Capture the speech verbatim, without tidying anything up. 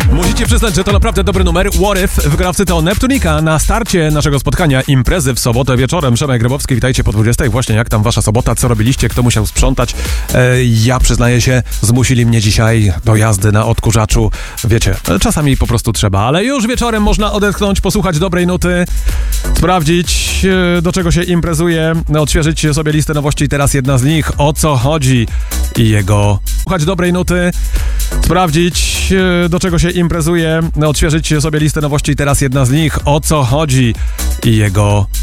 Musicie przyznać, że to naprawdę dobry numer. What If, wykonawcy to Neptunika. Na starcie naszego spotkania imprezy w sobotę wieczorem. Przemek Grabowski, witajcie po dwudziestej. Właśnie jak tam wasza sobota, co robiliście, kto musiał sprzątać? E, ja przyznaję się, zmusili mnie dzisiaj do jazdy na odkurzaczu. Wiecie, czasami po prostu trzeba, ale już wieczorem można odetchnąć, posłuchać dobrej nuty, sprawdzić, e, do czego się imprezuje, odświeżyć sobie listę nowości. Teraz jedna z nich, O co chodzi i jego... Słuchać dobrej nuty, sprawdzić, e, do czego się imprezuje, odświeżyć sobie listę nowości. Teraz jedna z nich, O co chodzi i jego...